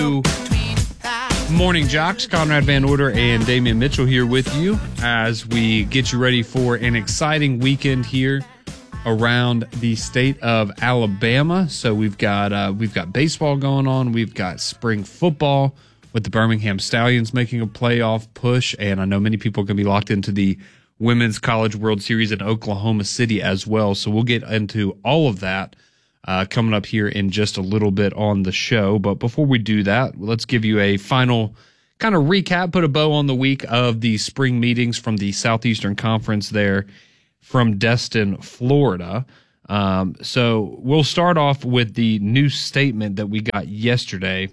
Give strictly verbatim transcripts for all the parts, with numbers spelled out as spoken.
Morning Jocks, Conrad Van Order and Damian Mitchell here with you as we get you ready for an exciting weekend here around the state of Alabama. So we've got uh, we've got baseball going on, we've got spring football with the Birmingham Stallions making a playoff push, and I know many people are going to be locked into the Women's College World Series in Oklahoma City as well. So we'll get into all of that Uh, coming up here in just a little bit on the show. But before we do that, let's give you a final kind of recap, put a bow on the week of the spring meetings from the Southeastern Conference there from Destin, Florida. Um, so we'll start off with the new statement that we got yesterday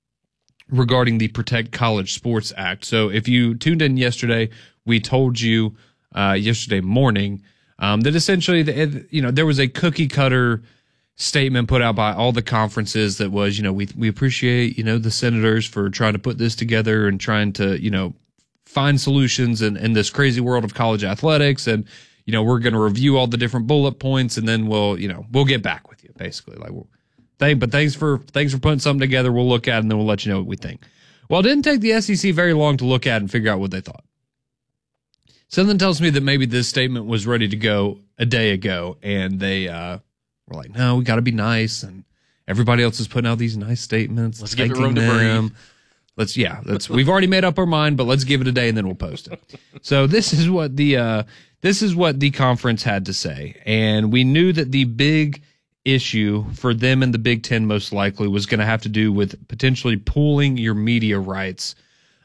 regarding the Protect College Sports Act. So if you tuned in yesterday, we told you uh, yesterday morning um, that essentially, the, you know, there was a cookie cutter statement put out by all the conferences that was, you know, we we appreciate, you know, the senators for trying to put this together and trying to, you know, find solutions in, in this crazy world of college athletics. And, you know, we're going to review all the different bullet points and then we'll, you know, we'll get back with you basically. Like, we'll, thank, but thanks for, thanks for putting something together. We'll look at it and then we'll let you know what we think. Well, it didn't take the S E C very long to look at and figure out what they thought. Something tells me that maybe this statement was ready to go a day ago and they, uh, we're like, no, we got to be nice, and everybody else is putting out these nice statements. Let's give it room to breathe. Let's, yeah, let's. We've already made up our mind, but let's give it a day and then we'll post it. So this is what the uh, this is what the conference had to say, and we knew that the big issue for them and the Big Ten most likely was going to have to do with potentially pooling your media rights,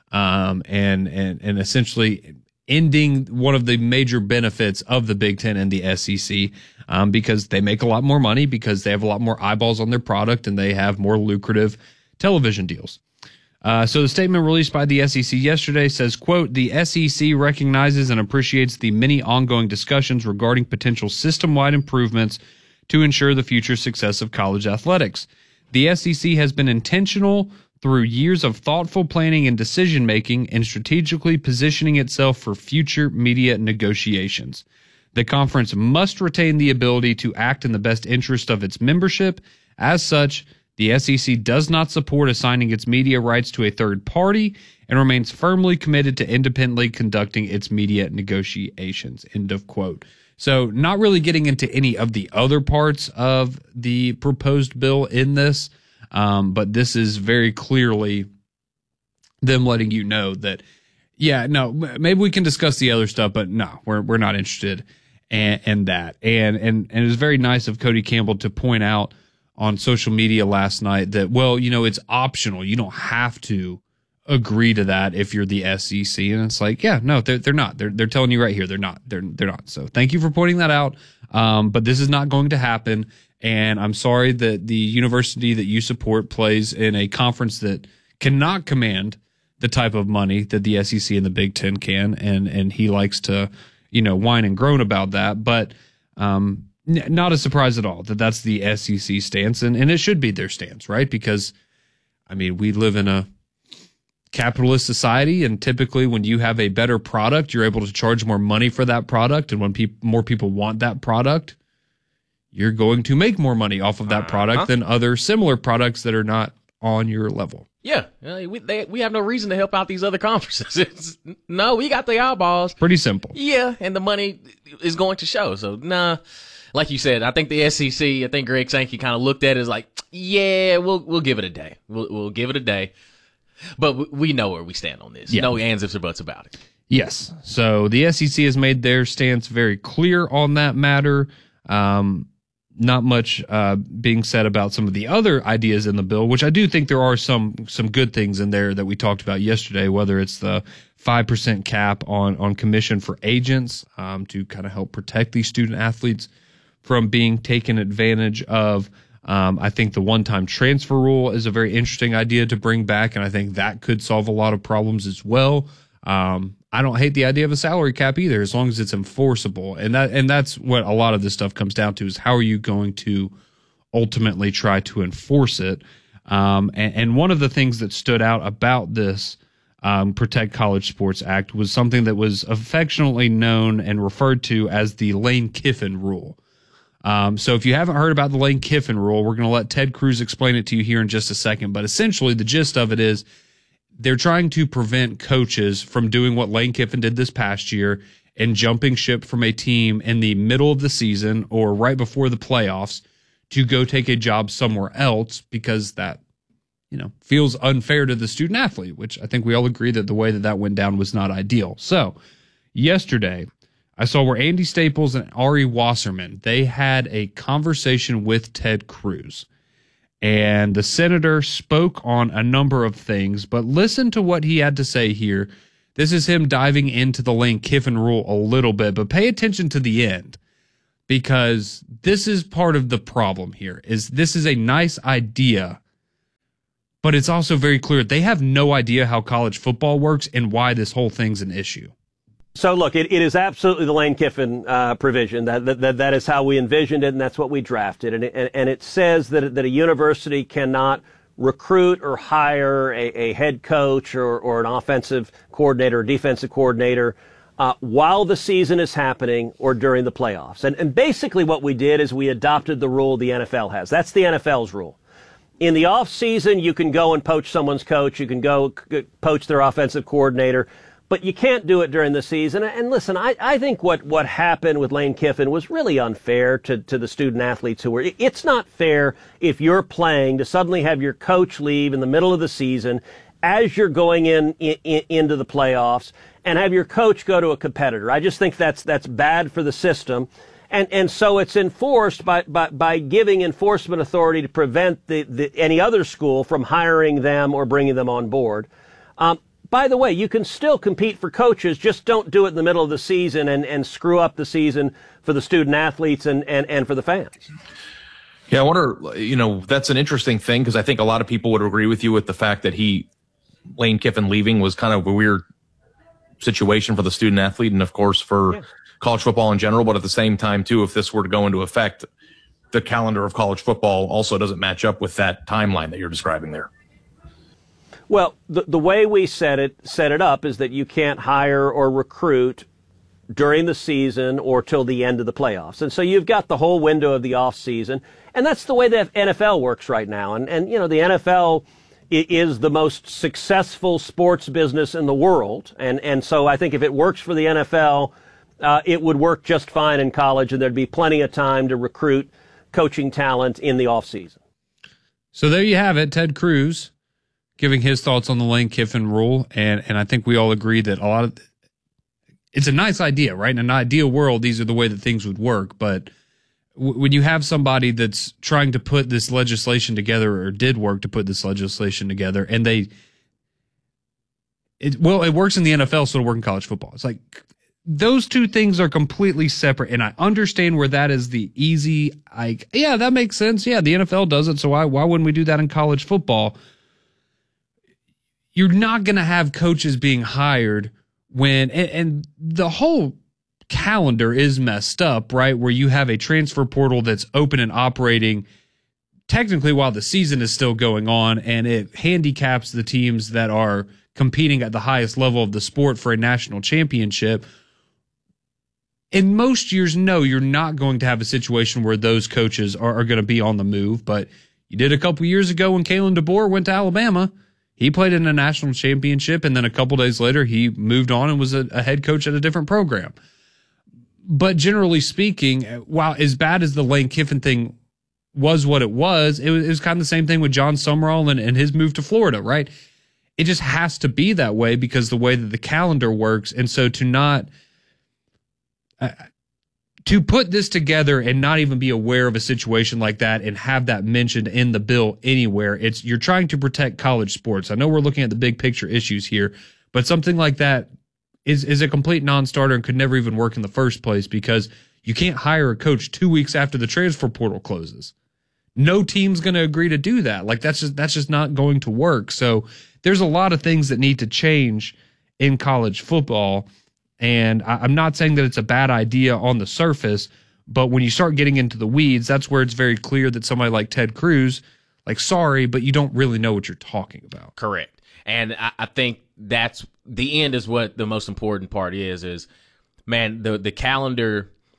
um, and and and essentially ending one of the major benefits of the Big Ten and the S E C, um, because they make a lot more money, because they have a lot more eyeballs on their product, and they have more lucrative television deals. Uh, so the statement released by the S E C yesterday says, quote, the S E C recognizes and appreciates the many ongoing discussions regarding potential system-wide improvements to ensure the future success of college athletics. The S E C has been intentional through years of thoughtful planning and decision-making and strategically positioning itself for future media negotiations. The conference must retain the ability to act in the best interest of its membership. As such, the S E C does not support assigning its media rights to a third party and remains firmly committed to independently conducting its media negotiations. End of quote. So not really getting into any of the other parts of the proposed bill in this, Um, but this is very clearly them letting you know that, yeah, no, maybe we can discuss the other stuff, but no, we're we're not interested in, in that. And and and it was very nice of Cody Campbell to point out on social media last night that, well, you know, it's optional. You don't have to agree to that if you're the S E C. And it's like, yeah, no, they're they're not. They're they're telling you right here, they're not. They're they're not. So thank you for pointing that out. Um, but this is not going to happen. And I'm sorry that the university that you support plays in a conference that cannot command the type of money that the S E C and the Big Ten can. And, and he likes to, you know, whine and groan about that. But um, n- not a surprise at all that that's the S E C stance. And, and it should be their stance, right? Because, I mean, we live in a capitalist society, and typically when you have a better product, you're able to charge more money for that product. And when peop- more people want that product, you're going to make more money off of that product uh-huh. than other similar products that are not on your level. Yeah, uh, we they, we have no reason to help out these other conferences. It's, no, we got the eyeballs. Pretty simple. Yeah, and the money is going to show. So, nah, like you said, I think the S E C, I think Greg Sankey kind of looked at it as like, yeah, we'll we'll give it a day. We'll we'll give it a day. But we know where we stand on this. Yeah. No ands, ifs, or buts about it. Yes. So the S E C has made their stance very clear on that matter. Um, not much uh, being said about some of the other ideas in the bill, which I do think there are some some good things in there that we talked about yesterday, whether it's the five percent cap on, on commission for agents um, to kind of help protect these student athletes from being taken advantage of. Um, I think the one-time transfer rule is a very interesting idea to bring back, and I think that could solve a lot of problems as well. Um, I don't hate the idea of a salary cap either, as long as it's enforceable. And that and that's what a lot of this stuff comes down to, is how are you going to ultimately try to enforce it? Um, and, and one of the things that stood out about this um, Protect College Sports Act was something that was affectionately known and referred to as the Lane Kiffin rule. Um, so if you haven't heard about the Lane Kiffin rule, we're going to let Ted Cruz explain it to you here in just a second. But essentially, the gist of it is they're trying to prevent coaches from doing what Lane Kiffin did this past year and jumping ship from a team in the middle of the season or right before the playoffs to go take a job somewhere else, because that, you know, feels unfair to the student athlete, which I think we all agree that the way that that went down was not ideal. So yesterday, I saw where Andy Staples and Ari Wasserman, they had a conversation with Ted Cruz. And the senator spoke on a number of things, but listen to what he had to say here. This is him diving into the Lane Kiffin rule a little bit, but pay attention to the end, because this is part of the problem here. Is this is a nice idea, but it's also very clear they have no idea how college football works and why this whole thing's an issue. So, look, it, it is absolutely the Lane Kiffin uh, provision. That, that that is how we envisioned it, and that's what we drafted. And it, and, and it says that, that a university cannot recruit or hire a, a head coach or, or an offensive coordinator or defensive coordinator uh, while the season is happening or during the playoffs. And, and basically what we did is we adopted the rule the N F L has. That's the N F L's rule. In the off season, you can go and poach someone's coach. You can go c- poach their offensive coordinator. But you can't do it during the season. And listen, I, I think what, what happened with Lane Kiffin was really unfair to, to the student athletes who were. It's not fair if you're playing to suddenly have your coach leave in the middle of the season as you're going in, in into the playoffs and have your coach go to a competitor. I just think that's that's bad for the system. And and so it's enforced by by, by giving enforcement authority to prevent the, the any other school from hiring them or bringing them on board. Um, By the way, you can still compete for coaches, just don't do it in the middle of the season and, and screw up the season for the student athletes and, and, and for the fans. Yeah, I wonder, you know, that's an interesting thing, because I think a lot of people would agree with you with the fact that he, Lane Kiffin leaving was kind of a weird situation for the student athlete and, of course, for yeah. college football in general. But at the same time, too, if this were to go into effect, the calendar of college football also doesn't match up with that timeline that you're describing there. Well, the, the way we set it set it up is that you can't hire or recruit during the season or till the end of the playoffs. And so you've got the whole window of the off season. And that's the way the N F L works right now. And, and you know, the N F L is the most successful sports business in the world. And, and so I think if it works for the N F L, uh, it would work just fine in college, and there'd be plenty of time to recruit coaching talent in the off season. So there you have it, Ted Cruz giving his thoughts on the Lane Kiffin rule, and and I think we all agree that a lot of it's a nice idea, right? In an ideal world, these are the way that things would work. But w- when you have somebody that's trying to put this legislation together, or did work to put this legislation together, and they, it well, it works in the N F L, so it'll work in college football. It's like those two things are completely separate, and I understand where that is the easy. Like, yeah, that makes sense. Yeah, the N F L does it, so why why wouldn't we do that in college football? You're not going to have coaches being hired when, and, and the whole calendar is messed up, right? Where you have a transfer portal that's open and operating technically while the season is still going on, and it handicaps the teams that are competing at the highest level of the sport for a national championship. In most years, no, you're not going to have a situation where those coaches are, are going to be on the move, but you did a couple years ago when Kalen DeBoer went to Alabama. He played in a national championship, and then a couple days later, he moved on and was a, a head coach at a different program. But generally speaking, while as bad as the Lane Kiffin thing was what it was, it was, it was kind of the same thing with John Summerall and, and his move to Florida, right? It just has to be that way because the way that the calendar works. And so to not uh, to put this together and not even be aware of a situation like that and have that mentioned in the bill anywhere, it's you're trying to protect college sports. I know we're looking at the big picture issues here, but something like that is is a complete non-starter and could never even work in the first place, because you can't hire a coach two weeks after the transfer portal closes. No team's going to agree to do that. Like that's just that's just not going to work. So there's a lot of things that need to change in college football. And I'm not saying that it's a bad idea on the surface, but when you start getting into the weeds, that's where it's very clear that somebody like Ted Cruz, like, sorry, but you don't really know what you're talking about. Correct. And I, I think that's the end is what the most important part is, is, man, the, the calendar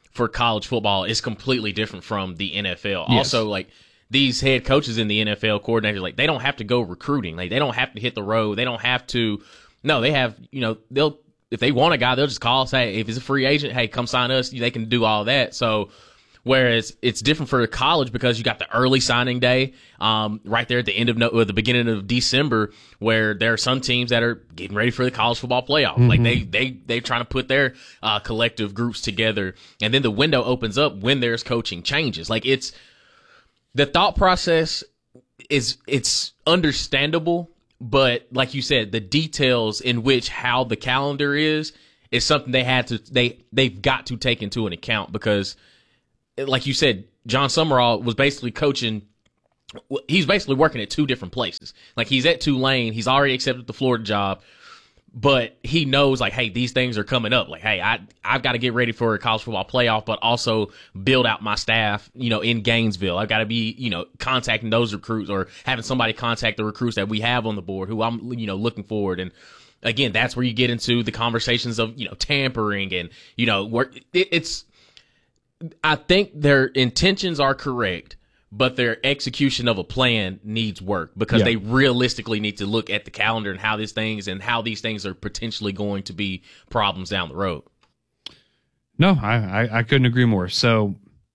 for college football is completely different from the N F L. Yes. Also, like, these head coaches in the N F L, coordinators, like, they don't have to go recruiting. Like, they don't have to hit the road. They don't have to. No, they have, you know, they'll, if they want a guy, they'll just call, say, if it's a free agent, hey, come sign us. They can do all that. So, whereas it's different for college because you got the early signing day um, right there at the end of no, or the beginning of December, where there are some teams that are getting ready for the college football playoff. Mm-hmm. Like they they they trying to put their uh, collective groups together, and then the window opens up when there's coaching changes. Like it's the thought process is it's understandable, but like you said, the details in which how the calendar is is something they had to they they've got to take into an account because. Like you said, John Summerall was basically coaching. He's basically working at two different places. Like he's at Tulane. He's already accepted the Florida job, but he knows like, hey, these things are coming up. Like, hey, I I've got to get ready for a college football playoff, but also build out my staff. You know, in Gainesville, I've got to be you know contacting those recruits or having somebody contact the recruits that we have on the board who I'm you know looking forward and. Again, that's where you get into the conversations of you know tampering and you know work. It, it's. I think their intentions are correct, but their execution of a plan needs work because yeah. they realistically need to look at the calendar and how these things and how these things are potentially going to be problems down the road. No, I, I, I couldn't agree more. So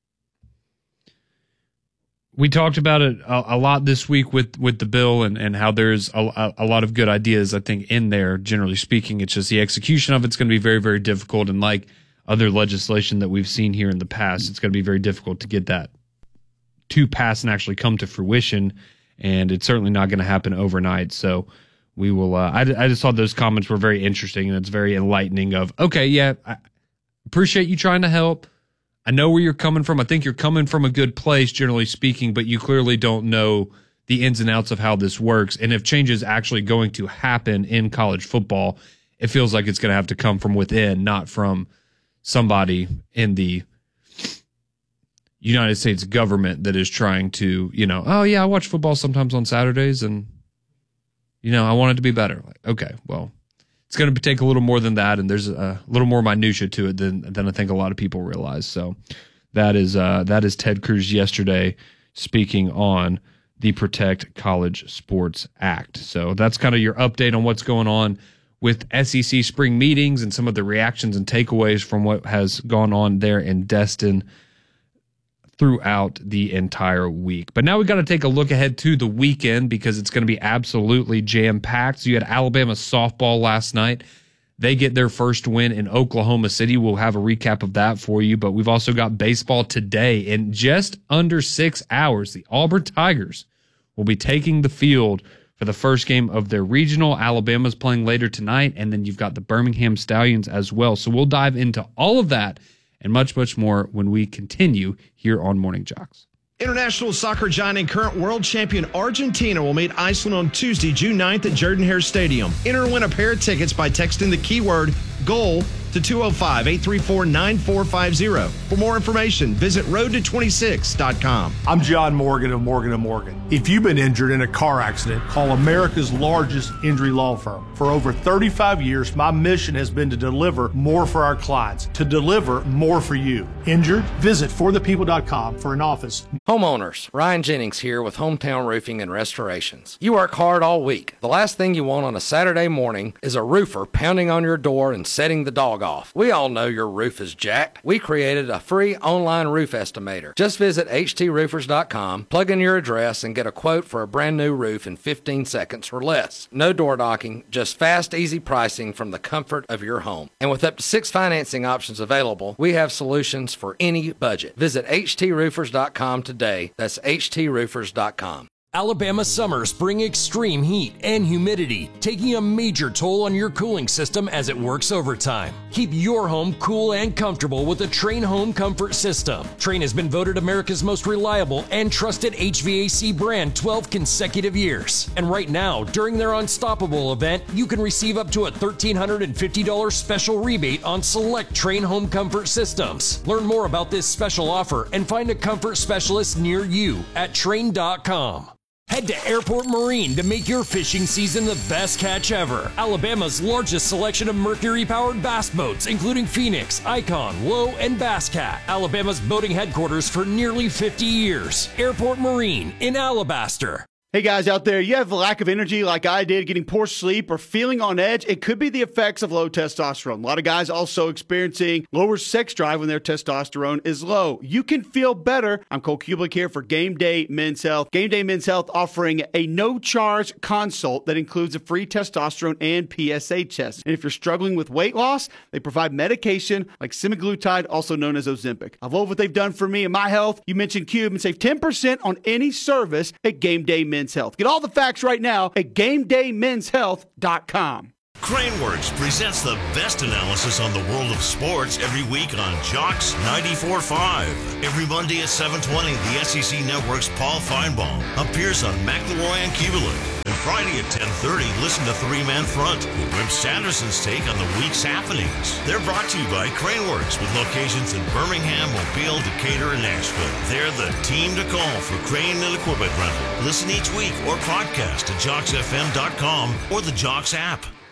we talked about it a, a lot this week with, with the bill and, and how there's a, a lot of good ideas, I think, in there, generally speaking. It's just the execution of it's going to be very, very difficult. And like other legislation that we've seen here in the past, it's going to be very difficult to get that to pass and actually come to fruition, and it's certainly not going to happen overnight. So we will. Uh, I, I just thought those comments were very interesting, and it's very enlightening. Of okay, yeah, I appreciate you trying to help. I know where you're coming from. I think you're coming from a good place, generally speaking, but you clearly don't know the ins and outs of how this works. And if change is actually going to happen in college football, it feels like it's going to have to come from within, not from somebody in the United States government that is trying to, you know, oh yeah, I watch football sometimes on Saturdays and, you know, I want it to be better. Like, okay, well, it's going to take a little more than that. And there's a little more minutia to it than, than I think a lot of people realize. So that is, uh, that is Ted Cruz yesterday speaking on the Protect College Sports Act. So that's kind of your update on what's going on with S E C spring meetings and some of the reactions and takeaways from what has gone on there in Destin throughout the entire week. But now we've got to take a look ahead to the weekend because it's going to be absolutely jam-packed. So you had Alabama softball last night. They get their first win in Oklahoma City. We'll have a recap of that for you. But we've also got baseball today. In just under six hours, the Auburn Tigers will be taking the field for the first game of their regional. Alabama's playing later tonight, and then you've got the Birmingham Stallions as well. So we'll dive into all of that and much, much more when we continue here on Morning Jocks. International soccer giant and current world champion Argentina will meet Iceland on Tuesday, June ninth at Jordan-Hare Stadium. Enter and win a pair of tickets by texting the keyword GOAL to two oh five, eight three four, nine four five oh. For more information, visit road to twenty-six dot com. I'm John Morgan of Morgan and Morgan. If you've been injured in a car accident, call America's largest injury law firm. For over thirty-five years, my mission has been to deliver more for our clients, to deliver more for you. Injured? Visit for the people dot com for an office. Homeowners, Ryan Jennings here with Hometown Roofing and Restorations. You work hard all week. The last thing you want on a Saturday morning is a roofer pounding on your door and setting the dog off. We all know your roof is jacked. We created a free online roof estimator. Just visit H T roofers dot com, plug in your address, and get a quote for a brand new roof in fifteen seconds or less. No door knocking, just fast, easy pricing from the comfort of your home. And with up to six financing options available, we have solutions for any budget. Visit H T roofers dot com today. That's H T roofers dot com. Alabama summers bring extreme heat and humidity, taking a major toll on your cooling system as it works overtime. Keep your home cool and comfortable with the Trane Home Comfort System. Trane has been voted America's most reliable and trusted H V A C brand twelve consecutive years. And right now, during their Unstoppable event, you can receive up to a one thousand three hundred fifty dollars special rebate on select Trane Home Comfort systems. Learn more about this special offer and find a comfort specialist near you at Trane dot com. Head to Airport Marine to make your fishing season the best catch ever. Alabama's largest selection of Mercury-powered bass boats, including Phoenix, Icon, Lowe, and Bass Cat. Alabama's boating headquarters for nearly fifty years. Airport Marine in Alabaster. Hey guys out there, you have a lack of energy like I did, getting poor sleep or feeling on edge? It could be the effects of low testosterone. A lot of guys also experiencing lower sex drive when their testosterone is low. You can feel better. I'm Cole Kublik here for Game Day Men's Health. Game Day Men's Health offering a no-charge consult that includes a free testosterone and P S A test. And if you're struggling with weight loss, they provide medication like semaglutide, also known as Ozempic. I love what they've done for me and my health. You mentioned Cube and save ten percent on any service at Game Day Men's Health. Get all the facts right now at game day men's health dot com. Craneworks presents the best analysis on the world of sports every week on Jocks ninety-four point five. Every Monday at seven twenty, the S E C Network's Paul Feinbaum appears on McElroy and Kubelik. And Friday at ten thirty, listen to Three Man Front with Wimp Sanderson's take on the week's happenings. They're brought to you by Craneworks with locations in Birmingham, Mobile, Decatur, and Nashville. They're the team to call for crane and equipment rental. Listen each week or podcast at jocks f m dot com or the Jocks app.